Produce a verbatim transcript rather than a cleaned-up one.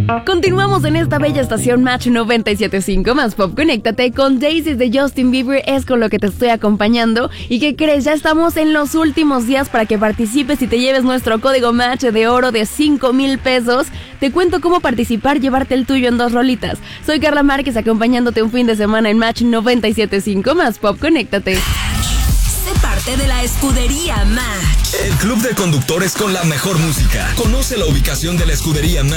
Continuamos en esta bella estación Match noventa y siete punto cinco más Pop. Conéctate con Daisies de Justin Bieber, es con lo que te estoy acompañando. ¿Y qué crees? Ya estamos en los últimos días para que participes y te lleves nuestro código Match de oro de cinco mil pesos. Te cuento cómo participar, llevarte el tuyo en dos rolitas. Soy Carla Márquez acompañándote un fin de semana en Match noventa y siete punto cinco más Pop. Conéctate. Sé parte de la escudería Match, el club de conductores con la mejor música. Conoce la ubicación de la escudería Match